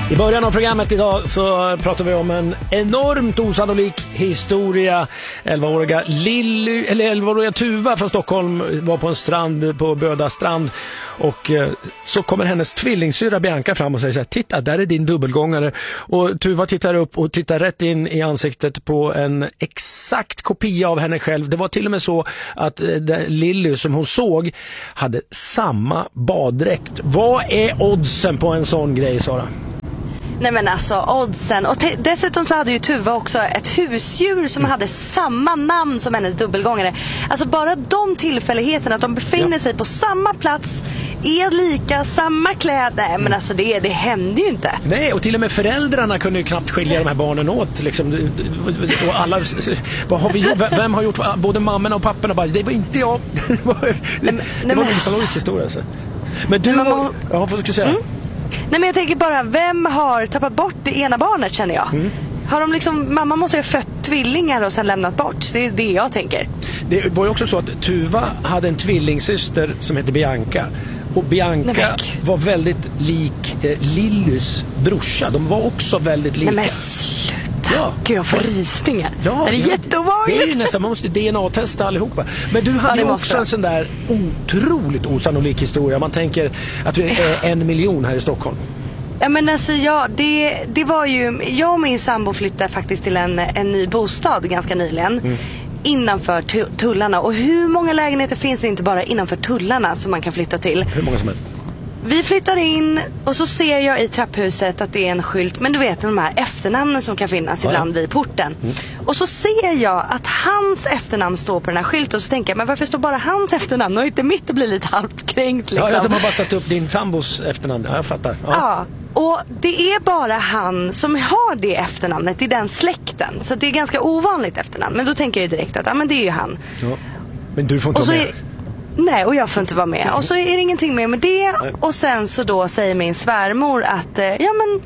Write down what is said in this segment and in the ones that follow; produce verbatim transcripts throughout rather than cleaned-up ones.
I början av programmet idag så pratar vi om en enormt osannolik historia. elvaåriga Lilly, eller elvaåriga Tuva från Stockholm var på en strand på Böda strand och så kommer hennes tvillingsyrra Bianca fram och säger så här: titta, där är din dubbelgångare. Och Tuva tittar upp och tittar rätt in i ansiktet på en exakt kopia av henne själv. Det var till och med så att Lilly som hon såg hade samma baddräkt. Vad är oddsen på en sån grej, Sara? Nej men alltså, oddsen. Och te- dessutom så hade ju Tuva också ett husdjur som mm. hade samma namn som hennes dubbelgångare. Alltså bara de tillfälligheterna att de befinner ja. sig på samma plats, är lika, samma kläder. Mm. Men alltså det, det hände ju inte. Nej, och till och med föräldrarna kunde ju knappt skilja de här barnen åt liksom. Och alla, vad har vi gjort? Vem har gjort? Både mammorna och papporna bara, det var inte jag. Det var, det, nej, det var en osannolik historia alltså. Men du, men har, ja, vad ska du säga? Mm. Nej, men jag tänker bara, vem har tappat bort det ena barnet, känner jag? Mm. Har de liksom, mamma måste ju ha fött tvillingar och sen lämnat bort. Det är det jag tänker. Det var ju också så att Tuva hade en tvillingsyster som hette Bianca. Och Bianca Nej, var väldigt lik eh, Lillys brorsa. De var också väldigt lika. Nej, men sluta. Ja. Gud, jag får rysningar. Ja, det är ja, jätteobehagligt. Det är ju nästan, man måste D N A-testa allihopa. Men du hade ja, också en sån där otroligt osannolik historia. Man tänker att vi är en miljon här i Stockholm. Ja, men alltså, ja, det, det var ju, jag och min sambo flyttade faktiskt till en, en ny bostad ganska nyligen. Mm. Innanför tullarna. Och hur många lägenheter finns det inte bara innanför tullarna som man kan flytta till? Hur många som helst. Vi flyttar in och så ser jag i trapphuset att det är en skylt. Men du vet, de här efternamnen som kan finnas ja, ibland ja. vid porten. Mm. Och så ser jag att hans efternamn står på den här skylten. Och så tänker jag, men varför står bara hans efternamn och inte mitt? Det blir lite halvt kränkt liksom. Ja, jag har bara satt upp din sambos efternamn. Ja, jag fattar. Ja. ja. Och det är bara han som har det efternamnet i den släkten. Så det är ganska ovanligt efternamn. Men då tänker jag ju direkt att ja, men det är ju han. Ja. Men du får inte vara med. Nej, och jag får inte vara med. Och så är det ingenting mer med det. Och sen så då säger min svärmor att ja men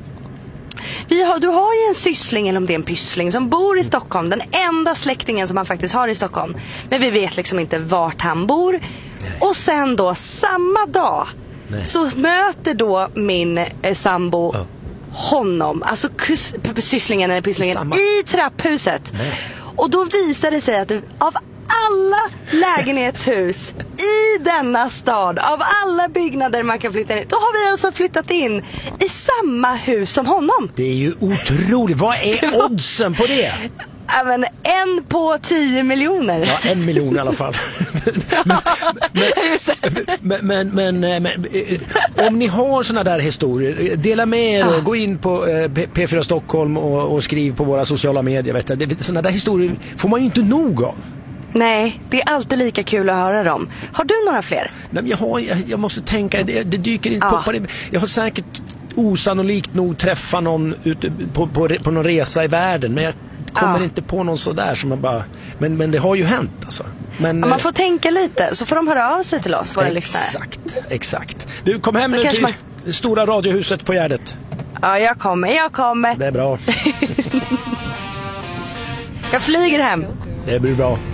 vi har, du har ju en syssling, eller om det är en pyssling, som bor i Stockholm. Den enda släktingen som man faktiskt har i Stockholm. Men vi vet liksom inte vart han bor. Nej. Och sen då samma dag Nej. så möter då min eh, sambo oh. honom, alltså kus, p- sysslingen eller pysslingen samma. i trapphuset. Nej. Och då visar det sig att det, av alla lägenhetshus i denna stad, av alla byggnader man kan flytta in, då har vi alltså flyttat in i samma hus som honom. Det är ju otroligt. Vad är oddsen på det? Ja, men en på tio miljoner. Ja, en miljon i alla fall. men, men, men, men, men om ni har såna där historier, dela med er och ah. gå in på P fyra Stockholm och, och skriv på våra sociala medier. Vet du. Såna där historier får man ju inte nog av. Nej, det är alltid lika kul att höra dem. Har du några fler? Nej, jag, har, jag, jag måste tänka, det, det dyker inte ja. på det. Jag har säkert osannolikt nog träffat någon ute på, på, på någon resa i världen, men jag kommer ja. inte på någon sådär som man bara, men, men det har ju hänt alltså. Men, ja, man får tänka lite, så får de höra av sig till oss, våra lyssnare. Exakt, exakt. Du, kom hem så nu till man... stora radiohuset på Gärdet. Ja, jag kommer, jag kommer. Det är bra. Jag flyger hem. Det blir bra.